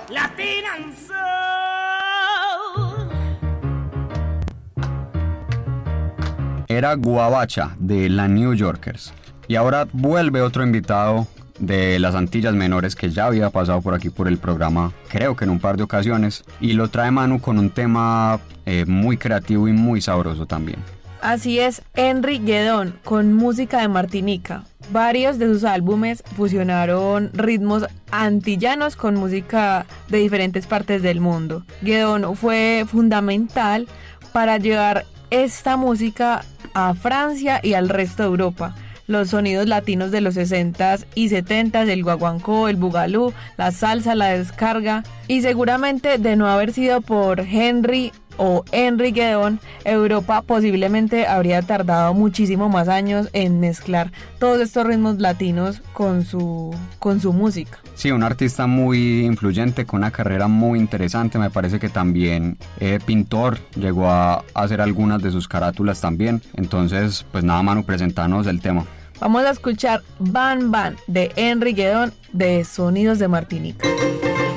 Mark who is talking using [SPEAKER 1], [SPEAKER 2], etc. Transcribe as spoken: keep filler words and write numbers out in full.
[SPEAKER 1] Latina and soul.
[SPEAKER 2] Era Guabacha de la New Yorkers. Y ahora vuelve otro invitado de las Antillas Menores que ya había pasado por aquí por el programa, creo que en un par de ocasiones, y lo trae Manu con un tema eh, muy creativo y muy sabroso también.
[SPEAKER 3] Así es, Henry Guedón, con música de Martinica. Varios de sus álbumes fusionaron ritmos antillanos con música de diferentes partes del mundo. Guedón fue fundamental para llevar esta música a Francia y al resto de Europa. Los sonidos latinos de los sesentas y setentas, el guaguancó, el bugalú, la salsa, la descarga, y seguramente de no haber sido por Henry o Henry Guedón, Europa posiblemente habría tardado muchísimo más años en mezclar todos estos ritmos latinos con su, con su música.
[SPEAKER 2] Sí, un artista muy influyente, con una carrera muy interesante. Me parece que también eh, pintor, llegó a hacer algunas de sus carátulas también. Entonces, pues nada, Manu, presentarnos el tema.
[SPEAKER 3] Vamos a escuchar Ban Ban de Henry Guedón de Sonidos de Martinica.